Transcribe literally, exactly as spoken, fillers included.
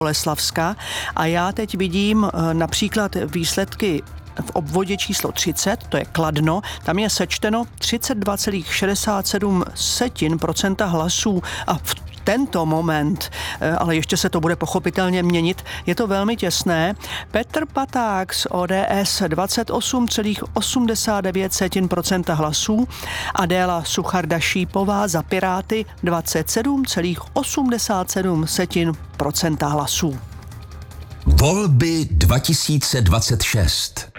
Boleslavska a já teď vidím například výsledky v obvodě číslo třicet, to je Kladno, tam je sečteno třicet dva celá šedesát sedm procenta hlasů a v tento moment, ale ještě se to bude pochopitelně měnit, je to velmi těsné. Petr Paták z O D S dvacet osm celá osmdesát devět procenta hlasů, Adéla Sucharda-Šípová za Piráty dvacet sedm celá osmdesát sedm procenta hlasů. Volby dva tisíce dvacet šest.